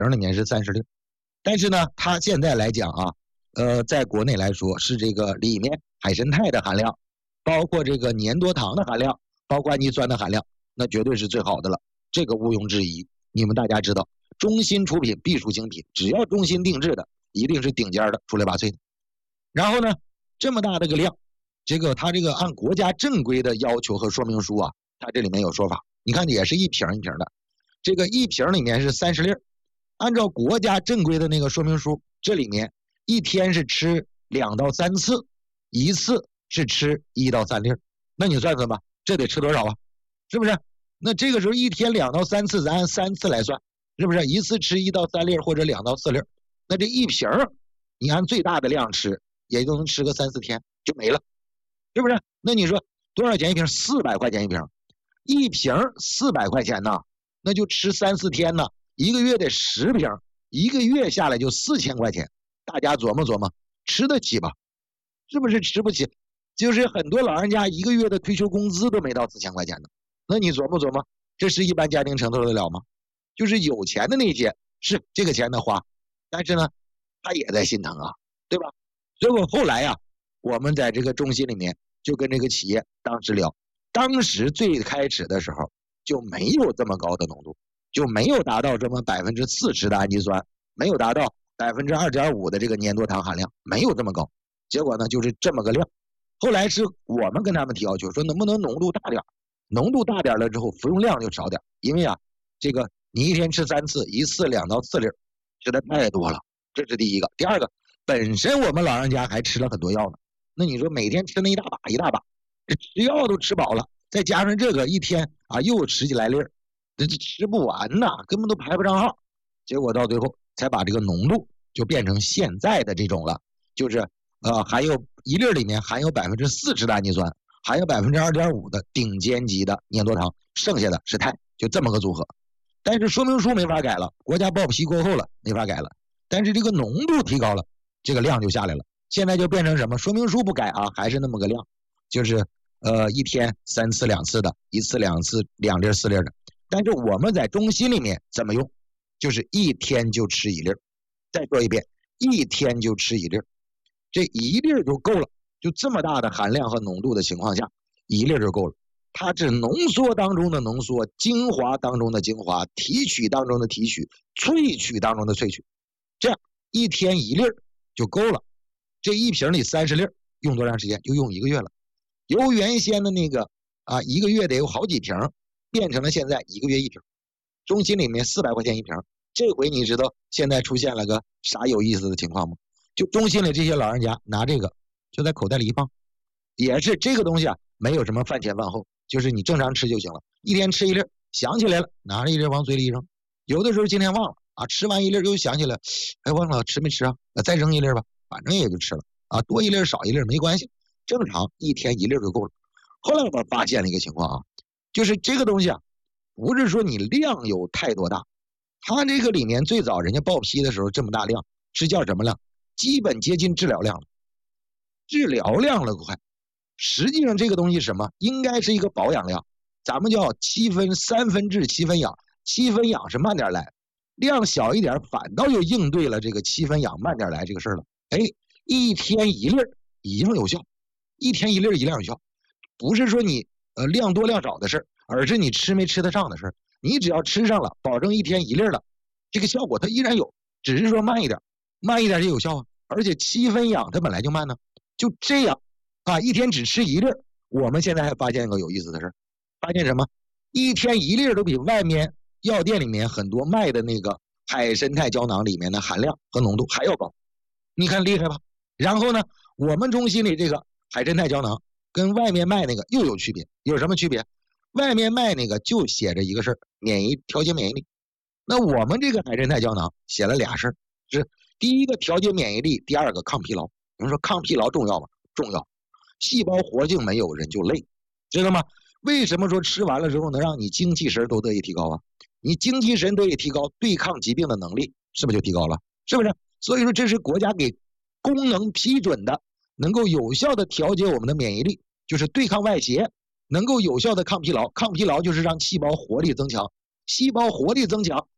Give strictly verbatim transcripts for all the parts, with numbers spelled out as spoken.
里面是三十粒，但是呢，它现在来讲啊，呃，在国内来说是这个里面海参肽的含量，包括这个粘多糖的含量，包括氨基酸的含量，那绝对是最好的了，这个毋庸置疑。你们大家知道，中心出品必属精品，只要中心定制的，一定是顶尖的，出类拔萃的。然后呢，这么大的个量，这个它这个按国家正规的要求和说明书啊，它这里面有说法，你看也是一瓶一瓶的，这个一瓶里面是三十粒，按照国家正规的那个说明书，这里面一天是吃两到三次，一次是吃一到三粒，那你算算吧，这得吃多少啊？是不是？那这个时候一天两到三次，咱按三次来算，是不是？一次吃一到三粒或者两到四粒，那这一瓶你按最大的量吃，也就能吃个三四天就没了，是不是？那你说多少钱一瓶？四百块钱一瓶，一瓶四百块钱呢，那就吃三四天呢，一个月得十瓶，一个月下来就四千块钱，大家琢磨琢磨，吃得起吧？是不是吃不起？就是很多老人家一个月的退休工资都没到四千块钱呢，那你琢磨琢磨，这是一般家庭承受得了吗？就是有钱的那些是这个钱的花，但是呢，他也在心疼啊，对吧？结果后来呀、啊，我们在这个中心里面就跟这个企业当时聊，当时最开始的时候就没有这么高的浓度，就没有达到这么百分之四十的氨基酸，没有达到百分之二点五的这个粘多糖含量，没有这么高。结果呢，就是这么个量。后来是我们跟他们提要求，说能不能浓度大点，浓度大点了之后，服用量就少点，因为啊，这个你一天吃三次，一次两到四粒，吃的太多了，这是第一个。第二个，本身我们老人家还吃了很多药呢，那你说每天吃那一大把一大把，这吃药都吃饱了，再加上这个一天啊又十几来粒，这这吃不完呐，根本都排不上号。结果到最后才把这个浓度就变成现在的这种了，就是呃含有一粒里面含有百分之四十的氨基酸，含有百分之二点五的顶尖级的粘多糖，剩下的是肽，就这么个组合。但是说明书没法改了，国家报批过后了，没法改了。但是这个浓度提高了，这个量就下来了。现在就变成什么？说明书不改啊，还是那么个量，就是呃一天三次两次的，一次两次两粒四粒的。但是我们在中心里面怎么用？就是一天就吃一粒。再说一遍，一天就吃一粒，这一粒就够了。就这么大的含量和浓度的情况下，一粒就够了。它是浓缩当中的浓缩，精华当中的精华，提取当中的提取，萃取当中的萃取，这样一天一粒就够了。这一瓶里三十粒，用多长时间？就用一个月了。由原先的那个啊，一个月得有好几瓶，变成了现在一个月一瓶。中心里面四百块钱一瓶，这回你知道现在出现了个啥有意思的情况吗？就中心里这些老人家拿这个就在口袋里一放，也是这个东西啊，没有什么饭前饭后，就是你正常吃就行了，一天吃一粒，想起来了拿着一粒往嘴里一扔，有的时候今天忘了啊，吃完一粒又想起来，哎忘了吃没吃啊，再扔一粒吧，反正也就吃了啊，多一粒少一粒没关系，正常一天一粒就够了。后来我发现了一个情况啊，就是这个东西啊，不是说你量有太多大，它这个里面最早人家报批的时候这么大量是叫什么量？基本接近治疗量了，治疗量了快。实际上这个东西是什么？应该是一个保养量，咱们叫七分三分治七分养，七分养是慢点来，量小一点反倒又应对了这个七分养慢点来这个事儿了。哎，一天一粒一样有效，一天一粒一样有效，不是说你呃量多量少的事儿，而是你吃没吃得上的事儿。你只要吃上了，保证一天一粒了，这个效果它依然有，只是说慢一点，慢一点就有效啊。而且七分养它本来就慢呢，就这样啊，一天只吃一粒。我们现在还发现一个有意思的事，发现什么？一天一粒都比外面药店里面很多卖的那个海参肽胶囊里面的含量和浓度还要高，你看厉害吧？然后呢，我们中心里这个海参肽胶囊跟外面卖那个又有区别，有什么区别？外面卖那个就写着一个事儿，免疫调节免疫力。那我们这个海参肽胶囊写了俩事儿，是第一个调节免疫力，第二个抗疲劳。有人说抗疲劳重要吗？重要。细胞活性没有人就累，知道吗？为什么说吃完了之后能让你精气神都得以提高啊？你精气神得以提高，对抗疾病的能力是不是就提高了？是不是？所以说这是国家给功能批准的，能够有效的调节我们的免疫力，就是对抗外邪，能够有效的抗疲劳。抗疲劳就是让细胞活力增强，细胞活力增强，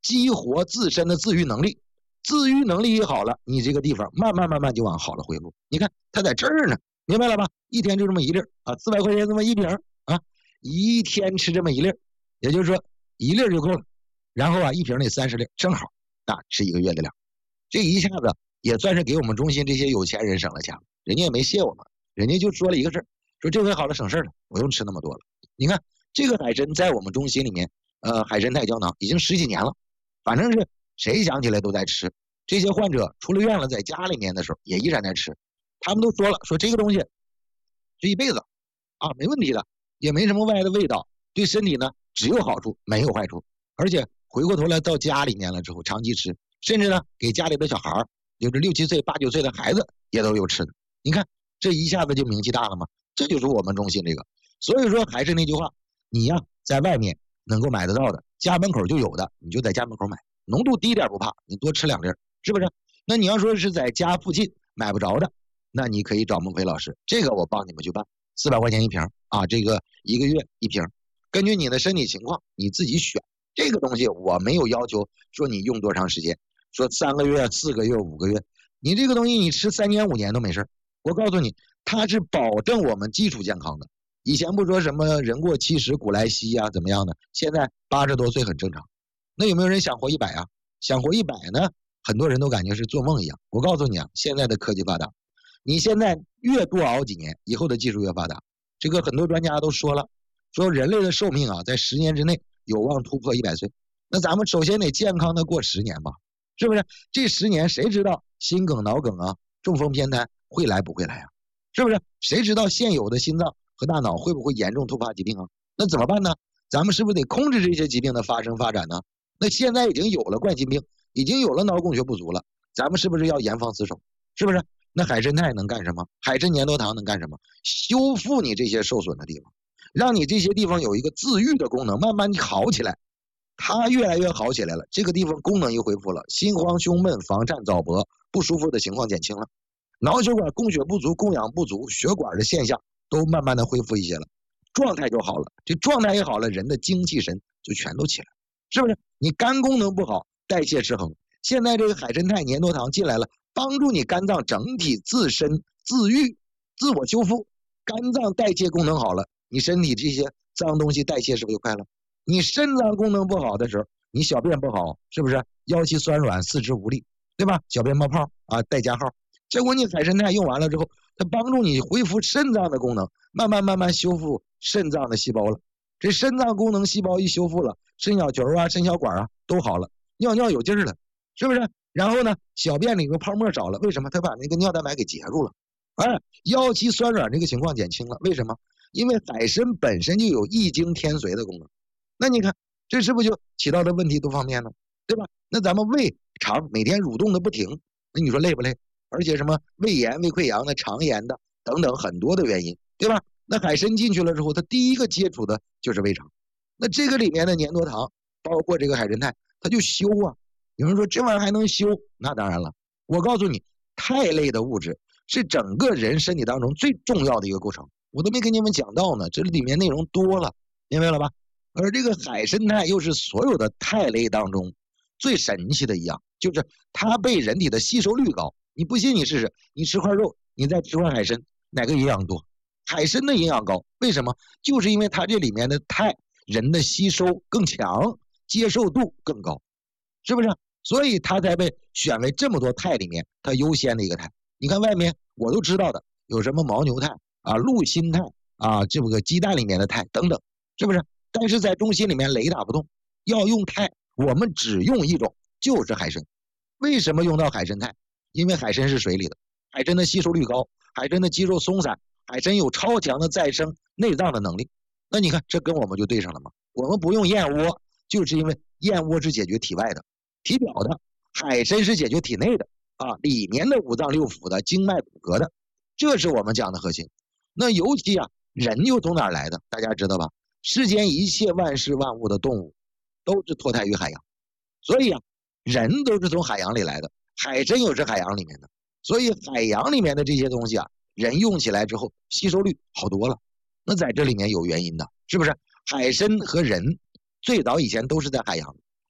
激活自身的自愈能力。自愈能力一好了，你这个地方慢慢慢慢就往好了恢复。你看它在这儿呢，明白了吧？一天就这么一粒啊，四百块钱这么一瓶啊，一天吃这么一粒，也就是说一粒就够了。然后啊，一瓶得三十粒，正好啊吃一个月的量。这一下子也算是给我们中心这些有钱人省了钱了，人家也没谢我们，人家就说了一个事儿，说这回好了，省事了，不用吃那么多了。你看这个海参在我们中心里面，呃，海参肽胶囊已经十几年了，反正是谁想起来都在吃。这些患者出了院了，在家里面的时候也依然在吃。他们都说了，说这个东西这一辈子啊没问题的，也没什么歪的味道，对身体呢只有好处没有坏处。而且回过头来到家里面了之后长期吃，甚至呢给家里的小孩，就是六七岁八九岁的孩子也都有吃的。你看这一下子就名气大了吗？这就是我们中心这个。所以说还是那句话，你呀在外面能够买得到的，家门口就有的，你就在家门口买，浓度低点不怕，你多吃两粒，是不是？那你要说是在家附近买不着的，那你可以找孟非老师，这个我帮你们去办，四百块钱一瓶啊，这个一个月一瓶，根据你的身体情况你自己选。这个东西我没有要求说你用多长时间，说三个月、四个月、五个月，你这个东西你吃三年五年都没事。我告诉你，它是保证我们基础健康的。以前不说什么人过七十古来稀啊，怎么样的？现在八十多岁很正常。那有没有人想活一百啊？想活一百呢？很多人都感觉是做梦一样。我告诉你啊，现在的科技发达，你现在越多熬几年，以后的技术越发达。这个很多专家都说了，说人类的寿命啊，在十年之内有望突破一百岁。那咱们首先得健康的过十年吧，是不是？这十年谁知道心梗、脑梗啊、中风、偏瘫会来不会来啊？是不是？谁知道现有的心脏和大脑会不会严重突发疾病啊？那怎么办呢？咱们是不是得控制这些疾病的发生发展呢？那现在已经有了冠心病，已经有了脑供血不足了，咱们是不是要严防死守？是不是？那海参肽能干什么？海参粘多糖能干什么？修复你这些受损的地方，让你这些地方有一个自愈的功能，慢慢你好起来，它越来越好起来了，这个地方功能一恢复了，心慌胸闷房颤早搏不舒服的情况减轻了，脑血管供血不足供氧不足血管的现象都慢慢的恢复一些了，状态就好了。这状态也好了，人的精气神就全都起来了，是不是？你肝功能不好，代谢失衡，现在这个海参肽粘多糖进来了，帮助你肝脏整体自身自愈自我修复，肝脏代谢功能好了，你身体这些脏东西代谢是不是就快了？你肾脏功能不好的时候，你小便不好，是不是腰膝酸软四肢无力，对吧？小便冒泡啊，带加号。结果你海参肽用完了之后，它帮助你恢复肾脏的功能，慢慢慢慢修复肾脏的细胞了。这肾脏功能细胞一修复了，肾小球啊、肾小管啊都好了，尿尿有劲儿了，是不是？然后呢，小便里个泡沫少了，为什么？它把那个尿蛋白给截住了。哎，腰膝酸软这个情况减轻了，为什么？因为海参本身就有益精添髓的功能。那你看，这是不是就起到的问题多方面呢？对吧？那咱们胃肠每天蠕动的不停，那你说累不累？而且什么胃炎、胃溃疡的、肠炎的等等很多的原因，对吧？那海参进去了之后，它第一个接触的就是胃肠。那这个里面的粘多糖，包括这个海参肽，它就修啊。有人说这玩意儿还能修？那当然了，我告诉你，肽类的物质是整个人身体当中最重要的一个构成。我都没跟你们讲到呢，这里面内容多了，明白了吧？而这个海参肽又是所有的肽类当中最神奇的一样，就是它被人体的吸收率高。你不信你试试，你吃块肉，你再吃块海参，哪个营养多？海参的营养高，为什么？就是因为它这里面的肽，人的吸收更强，接受度更高，是不是？所以它才被选为这么多肽里面它优先的一个肽。你看外面我都知道的，有什么牦牛肽啊、鹿心肽啊，这个鸡蛋里面的肽等等，是不是？但是在中心里面雷打不动，要用肽，我们只用一种，就是海参。为什么用到海参肽？因为海参是水里的，海参的吸收率高，海参的肌肉松散，海参有超强的再生内脏的能力。那你看这跟我们就对上了吗？我们不用燕窝，就是因为燕窝是解决体外的、体表的，海参是解决体内的啊，里面的五脏六腑的、经脉骨骼的，这是我们讲的核心。那尤其啊，人又从哪儿来的？大家知道吧？世间一切万事万物的动物都是脱胎于海洋，所以啊，人都是从海洋里来的，海参又是海洋里面的，所以海洋里面的这些东西啊，人用起来之后吸收率好多了。那在这里面有原因的，是不是？海参和人最早以前都是在海洋，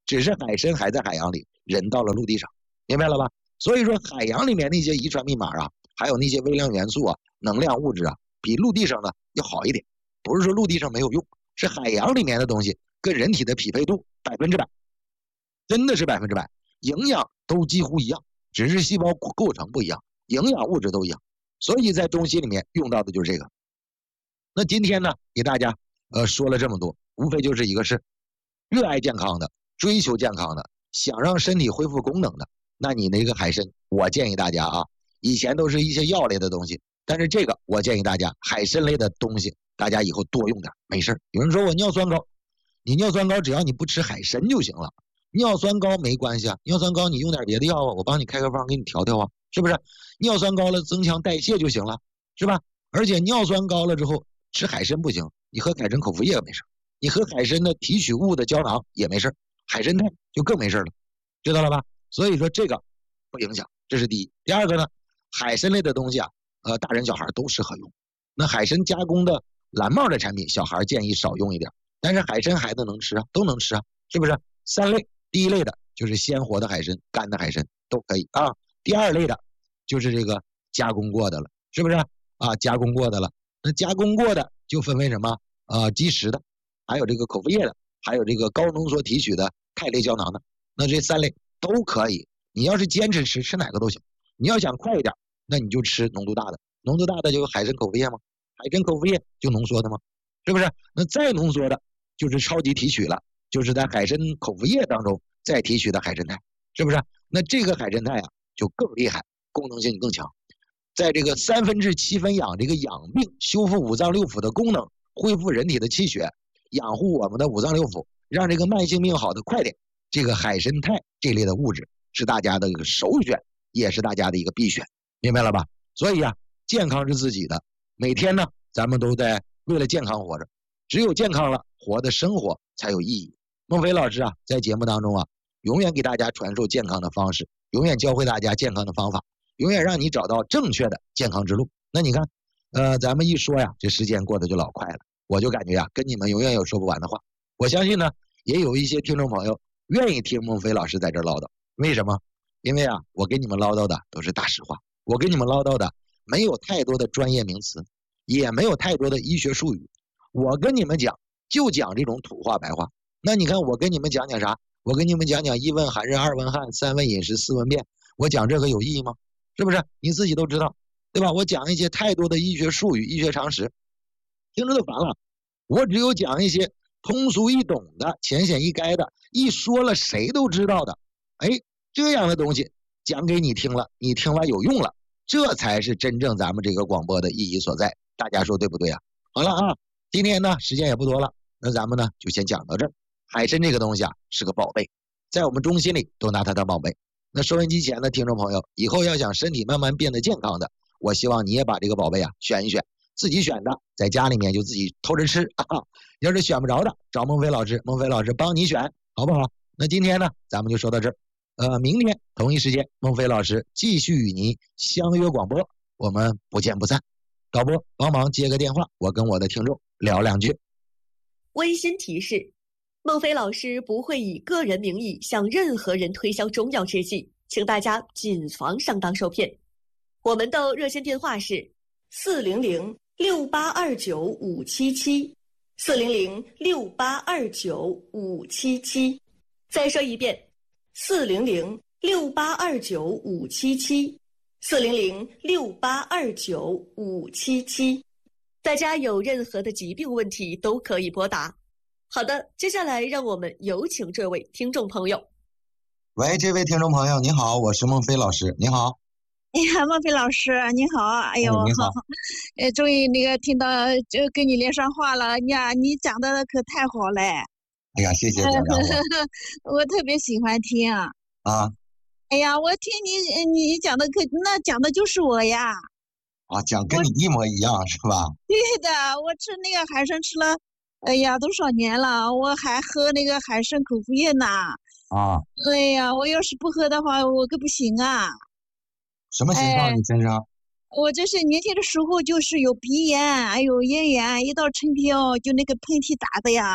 只是海参还在海洋里，人到了陆地上，明白了吧？所以说海洋里面那些遗传密码啊，还有那些微量元素啊、能量物质啊，比陆地上呢要好一点。不是说陆地上没有用，是海洋里面的东西跟人体的匹配度百分之百，真的是百分之百，营养都几乎一样，只是细胞构成不一样，营养物质都一样。所以在中西里面用到的就是这个。那今天呢，给大家呃说了这么多，无非就是一个是热爱健康的、追求健康的、想让身体恢复功能的。那你那个海参，我建议大家啊，以前都是一些药类的东西，但是这个我建议大家海参类的东西，大家以后多用点，没事。有人说我尿酸高，你尿酸高只要你不吃海参就行了。尿酸高没关系啊，尿酸高你用点别的药啊，我帮你开个方给你调调啊，是不是？尿酸高了增强代谢就行了，是吧？而且尿酸高了之后吃海参不行，你喝海参口服液没事，你喝海参的提取物的胶囊也没事，海参肽就更没事了，知道了吧？所以说这个不影响，这是第一。第二个呢，海参类的东西啊，呃，大人小孩都适合用。那海参加工的蓝帽的产品，小孩建议少用一点，但是海参孩子能吃啊，都能吃啊，是不是？三类，第一类的就是鲜活的海参、干的海参都可以啊。第二类的就是这个加工过的了，是不是啊？加工过的了，那加工过的就分为什么？呃，即食的，还有这个口服液的，还有这个高浓缩提取的肽类胶囊的。那这三类都可以，你要是坚持吃，吃哪个都行。你要想快一点，那你就吃浓度大的，浓度大的就有海参口服液吗？海参口服液就浓缩的吗？是不是？那再浓缩的就是超级提取了，就是在海参口服液当中再提取的海参肽，是不是？那这个海参肽啊就更厉害，功能性更强，在这个三分治七分养这个养病、修复五脏六腑的功能，恢复人体的气血，养护我们的五脏六腑，让这个慢性病好的快点。这个海参肽这类的物质是大家的一个首选，也是大家的一个必选，明白了吧？所以啊，健康是自己的，每天呢，咱们都在为了健康活着，只有健康了，活的生活才有意义。孟非老师啊，在节目当中啊，永远给大家传授健康的方式，永远教会大家健康的方法，永远让你找到正确的健康之路。那你看，呃，咱们一说呀，这时间过得就老快了，我就感觉啊，跟你们永远有说不完的话。我相信呢，也有一些听众朋友愿意听孟非老师在这唠叨，为什么？因为啊，我跟你们唠叨的都是大实话，我跟你们唠叨的没有太多的专业名词，也没有太多的医学术语，我跟你们讲就讲这种土话白话。那你看我跟你们讲讲啥？我跟你们讲讲一问寒热，二问汗，三问饮食，四问便，我讲这个有意义吗？是不是？你自己都知道，对吧？我讲一些太多的医学术语、医学常识，听着都烦了。我只有讲一些通俗易懂的、浅显易赅的，一说了谁都知道的，哎，这样的东西讲给你听了，你听完有用了，这才是真正咱们这个广播的意义所在。大家说对不对啊？好了啊，今天呢时间也不多了，那咱们呢就先讲到这儿。海参这个东西啊是个宝贝，在我们中心里都拿它当宝贝。那收音机前的听众朋友，以后要想身体慢慢变得健康的，我希望你也把这个宝贝啊选一选，自己选的，在家里面就自己偷着吃啊。要是选不着的，找孟非老师，孟非老师帮你选，好不好？那今天呢，咱们就说到这儿。呃，明天同一时间，孟非老师继续与您相约广播，我们不见不散。导播帮忙接个电话，我跟我的听众聊两句。 温馨提示：孟非老师不会以个人名义向任何人推销中药制剂，请大家谨防上当受骗。我们的热线电话是四零零六八二九五七七，四零零六八二九五七七。再说一遍，四零零六八二九五七七，四零零六八二九五七七。大家有任何的疾病问题都可以拨打。好的，接下来让我们有请这位听众朋友。 喂，这位听众朋友，你好，我是孟非老师，你好。 哎呀，孟非老师，你好！哎呦， 你好， 呃，终于那个听到，就跟你连上话了呀！你讲的可太好了。 哎呀，谢谢表扬我。我特别喜欢听啊。 啊。 哎呀，我听你你讲的可那讲的就是我呀。 啊，讲跟你一模一样是吧？ 对的，我吃那个海参吃了，哎呀，多少年了，我还喝那个海参口服液呢。 啊。 哎呀，我要是不喝的话，我可不行啊。 什么情况？你身上？ 我这是年轻的时候就是有鼻炎，还有咽炎，一到春天哦，就那个喷嚏打的呀，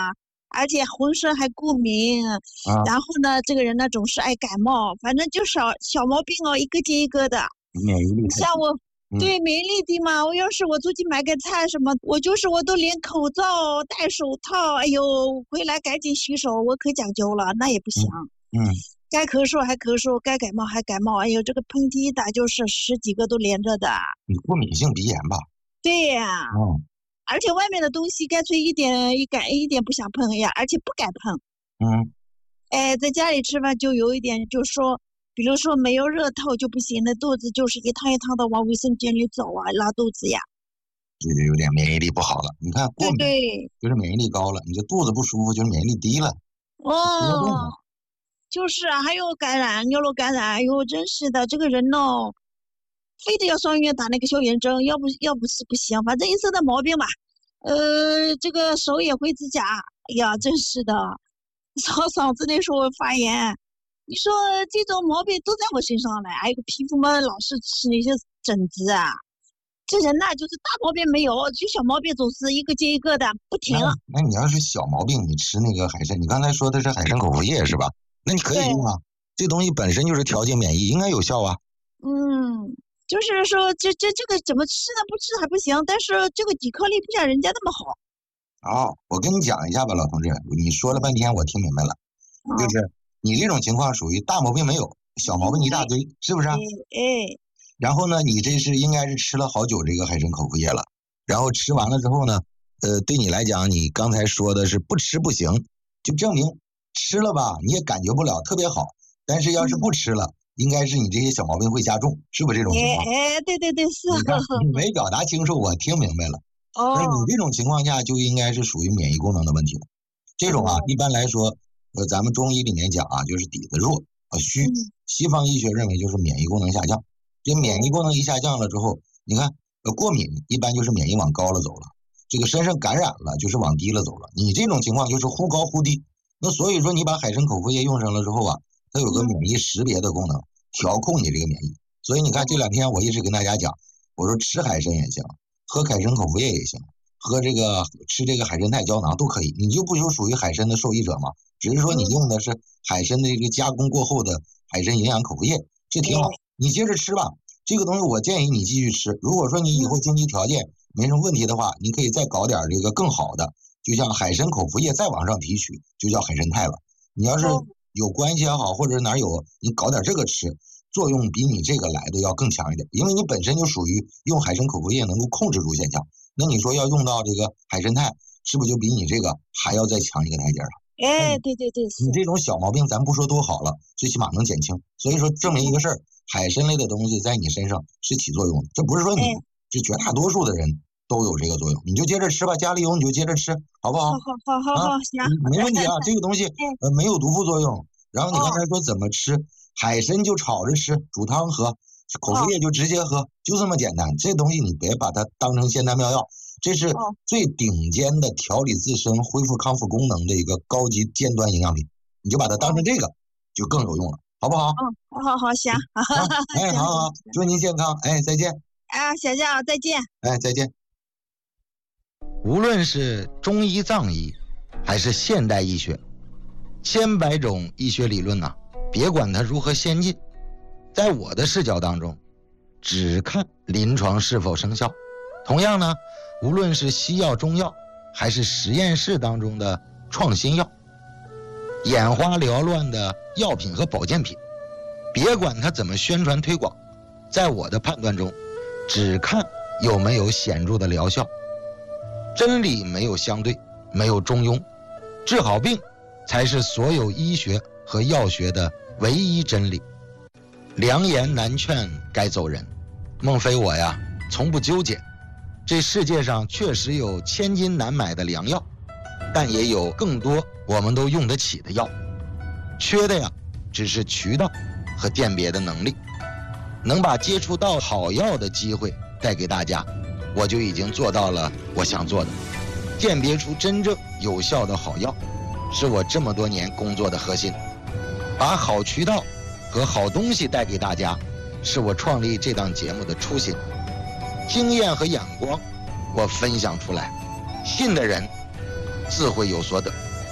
而且浑身还过敏， 啊， 然后呢，这个人呢总是爱感冒，反正就小小毛病哦，一个接一个的。 免疫力太低。 像我， 嗯对免疫力低嘛，我要是我出去买个菜什么，我就是我都连口罩、戴手套，哎呦，回来赶紧洗手，我可讲究了，那也不行。 嗯， 该咳嗽还咳嗽，该感冒还感冒，哎呦，这个喷嚏一打就是十几个都连着的。 你过敏性鼻炎吧？ 对呀， 嗯而且外面的东西干脆一点一敢一点不想碰呀，而且不敢碰。 嗯， 哎，在家里吃饭就有一点，就说，比如说没有热透就不行，那肚子就是一趟一趟的往卫生间里走啊，拉肚子呀。 这就有点免疫力不好了。你看过对敏对， 就是免疫力高了，你这肚子不舒服就是免疫力低了，波动哦， 了。 就是啊，还有感染，尿路感染，哎呦，真是的，这个人哦，非得要上医院打那个消炎针，要不要不是不行，反正一身的毛病吧。呃，这个手也会指甲，哎呀，真是的，嗓嗓子那时候发炎，你说这种毛病都在我身上来，还有个皮肤嘛，老是吃那些疹子啊。这人呐，就是大毛病没有，就小毛病总是一个接一个的，不停。 那那你要是小毛病，你吃那个海参，你刚才说的是海参口服液是吧？那你可以对， 用啊，这东西本身就是调节免疫，应该有效啊。 嗯，就是说这这这个怎么吃呢？不吃还不行，但是这个抵抗力不像人家那么好。 哦，我跟你讲一下吧，老同志，你说了半天我听明白了，就嗯， 是你这种情况属于大毛病没有，小毛病一大堆，是不是啊？ 哎哎， 然后呢，你这是应该是吃了好久这个海参口服液了，然后吃完了之后呢，呃，对你来讲，你刚才说的是不吃不行，就证明吃了吧，你也感觉不了特别好，但是要是不吃了，应该是你这些小毛病会加重，是不是这种情哎况？ 哎，对对对，是。 你看你没表达清楚，我听明白了。那你哦这种情况下就应该是属于免疫功能的问题了。这种啊， 哦， 一般来说，呃，咱们中医里面讲啊，就是底子弱啊虚。 嗯西方医学认为就是免疫功能下降。这免疫功能一下降了之后，你看，呃，过敏一般就是免疫往高了走了，这个身上感染了就是往低了走了。你这种情况就是忽高忽低。那所以说你把海参口服液用上了之后啊，它有个免疫识别的功能，调控你这个免疫。所以你看这两天我一直跟大家讲，我说吃海参也行，喝海参口服液也行，喝这个吃这个海参肽胶囊都可以，你就不就属于海参的受益者吗？只是说你用的是海参的这个加工过后的海参营养口服液，这挺好，你接着吃吧。这个东西我建议你继续吃。如果说你以后经济条件没什么问题的话，你可以再搞点这个更好的，就像海参口服液再往上提取，就叫海参肽了。你要是有关系也好，或者哪有，你搞点这个吃，作用比你这个来的要更强一点，因为你本身就属于用海参口服液能够控制住现象。那你说要用到这个海参肽，是不是就比你这个还要再强一个台阶了？ 哎，对对对，是。 你这种小毛病，咱不说多好了，最起码能减轻。所以说，证明一个事儿，海参类的东西在你身上是起作用的。这不是说你，是绝大多数的人都有这个作用。你就接着吃吧，家里有你就接着吃，好不好？ 好好好好好，行， 没问题啊，这个东西呃没有毒副作用。然后你刚才说怎么吃，海参就炒着吃，煮汤喝，口服液就直接喝，就这么简单。这东西你别把它当成仙丹妙药。这是最顶尖的调理自身、恢复康复功能的一个高级尖端营养品，你就把它当成这个，就更有用了，好不好？ 嗯，好好行， 哎，好好，祝您健康，哎，再见。 啊，小象，再见。 哎，再见。无论是中医、藏医，还是现代医学，千百种医学理论呐、啊，别管它如何先进，在我的视角当中，只看临床是否生效。同样呢，无论是西药、中药，还是实验室当中的创新药，眼花缭乱的药品和保健品，别管它怎么宣传推广，在我的判断中，只看有没有显著的疗效。真理没有相对，没有中庸，治好病才是所有医学和药学的唯一真理。良言难劝该走人，孟非我呀，从不纠结。这世界上确实有千金难买的良药，但也有更多我们都用得起的药，缺的呀只是渠道和鉴别的能力。能把接触到好药的机会带给大家，我就已经做到了我想做的。鉴别出真正有效的好药，是我这么多年工作的核心。把好渠道和好东西带给大家，是我创立这档节目的初心。经验和眼光我分享出来，信的人自会有所得。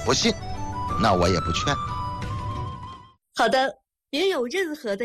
不信，那我也不劝。 好的，别有任何的